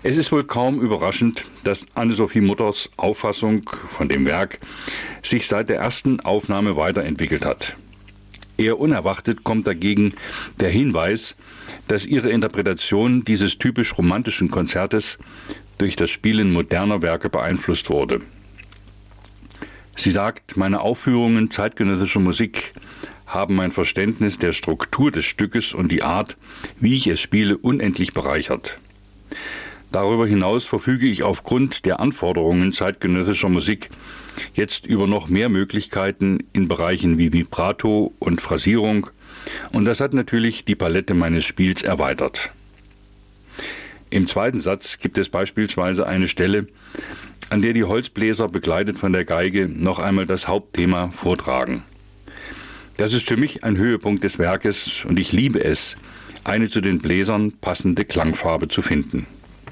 Es ist wohl kaum überraschend, dass Anne-Sophie Mutters Auffassung von dem Werk sich seit der ersten Aufnahme weiterentwickelt hat. Eher unerwartet kommt dagegen der Hinweis, dass ihre Interpretation dieses typisch romantischen Konzertes durch das Spielen moderner Werke beeinflusst wurde. Sie sagt, meine Aufführungen zeitgenössischer Musik haben mein Verständnis der Struktur des Stückes und die Art, wie ich es spiele, unendlich bereichert. Darüber hinaus verfüge ich aufgrund der Anforderungen zeitgenössischer Musik jetzt über noch mehr Möglichkeiten in Bereichen wie Vibrato und Phrasierung, und das hat natürlich die Palette meines Spiels erweitert. Im zweiten Satz gibt es beispielsweise eine Stelle, an der die Holzbläser begleitet von der Geige noch einmal das Hauptthema vortragen. Das ist für mich ein Höhepunkt des Werkes und ich liebe es, eine zu den Bläsern passende Klangfarbe zu finden.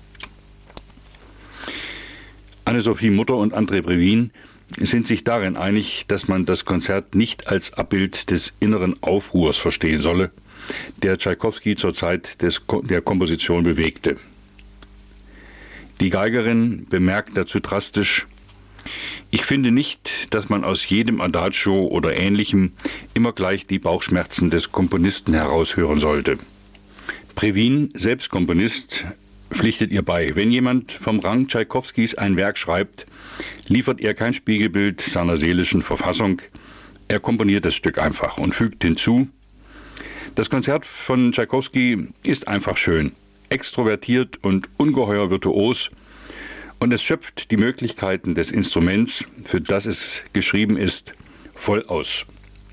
Anne-Sophie Mutter und André Previn sind sich darin einig, dass man das Konzert nicht als Abbild des inneren Aufruhrs verstehen solle, der Tschaikowski zur Zeit der Komposition bewegte. Die Geigerin bemerkt dazu drastisch: Ich finde nicht, dass man aus jedem Adagio oder Ähnlichem immer gleich die Bauchschmerzen des Komponisten heraushören sollte. Previn, selbst Komponist, pflichtet ihr bei: Wenn jemand vom Rang Tschaikowskis ein Werk schreibt, liefert er kein Spiegelbild seiner seelischen Verfassung. Er komponiert das Stück einfach und fügt hinzu: Das Konzert von Tschaikowski ist einfach schön, extrovertiert und ungeheuer virtuos, und es schöpft die Möglichkeiten des Instruments, für das es geschrieben ist, voll aus.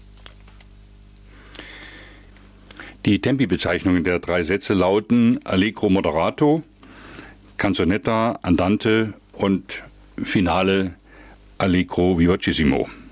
Die Tempi-Bezeichnungen der 3 Sätze lauten Allegro moderato, Canzonetta andante und Finale Allegro vivacissimo.